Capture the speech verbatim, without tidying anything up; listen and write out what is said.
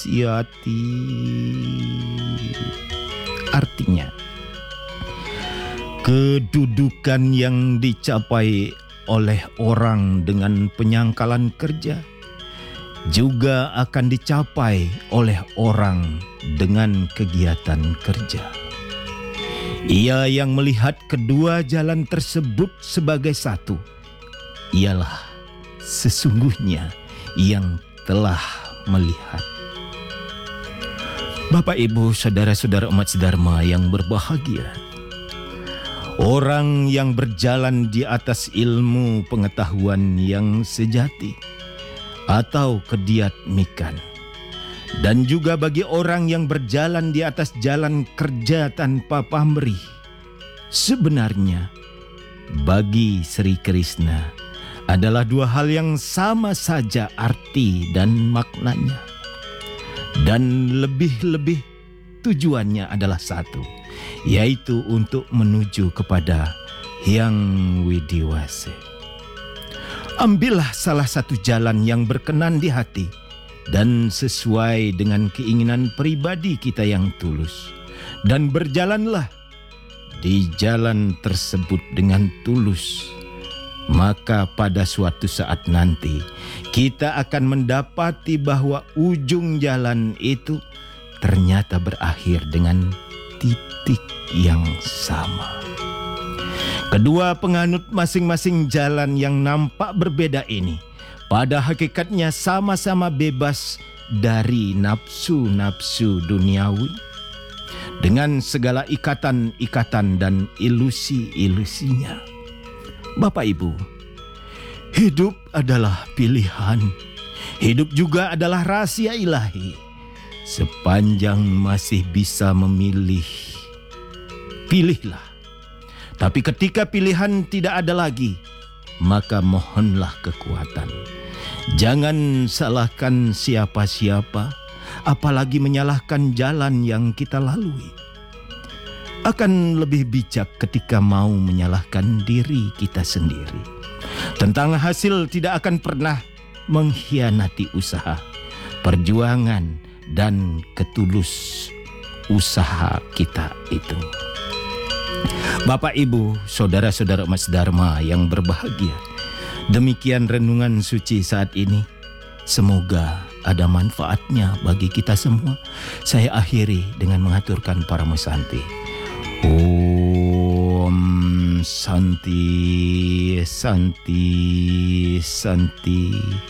Siati. Artinya, kedudukan yang dicapai oleh orang dengan penyangkalan kerja juga akan dicapai oleh orang dengan kegiatan kerja. Ia yang melihat kedua jalan tersebut sebagai satu, ialah sesungguhnya yang telah melihat. Bapak, Ibu, saudara-saudara umat sedharma yang berbahagia, orang yang berjalan di atas ilmu pengetahuan yang sejati atau kediatmikan, dan juga bagi orang yang berjalan di atas jalan kerja tanpa pamrih, sebenarnya bagi Sri Krishna adalah dua hal yang sama saja arti dan maknanya. Dan lebih-lebih tujuannya adalah satu, yaitu untuk menuju kepada Hyang Widiwase. Ambillah salah satu jalan yang berkenan di hati dan sesuai dengan keinginan pribadi kita yang tulus, dan berjalanlah di jalan tersebut dengan tulus. Maka pada suatu saat nanti kita akan mendapati bahwa ujung jalan itu ternyata berakhir dengan titik yang sama. Kedua penganut masing-masing jalan yang nampak berbeda ini pada hakikatnya sama-sama bebas dari nafsu-nafsu duniawi dengan segala ikatan-ikatan dan ilusi-ilusinya. Bapak, Ibu, hidup adalah pilihan. Hidup juga adalah rahasia ilahi. Sepanjang masih bisa memilih, pilihlah. Tapi ketika pilihan tidak ada lagi, maka mohonlah kekuatan. Jangan salahkan siapa-siapa, apalagi menyalahkan jalan yang kita lalui. Akan lebih bijak ketika mau menyalahkan diri kita sendiri. Tentang hasil tidak akan pernah mengkhianati usaha, perjuangan, dan ketulus usaha kita itu. Bapak, Ibu, saudara-saudara umat sedharma yang berbahagia, demikian renungan suci saat ini. Semoga ada manfaatnya bagi kita semua. Saya akhiri dengan mengaturkan Paramosanti. Om Santi, Santi, Santi.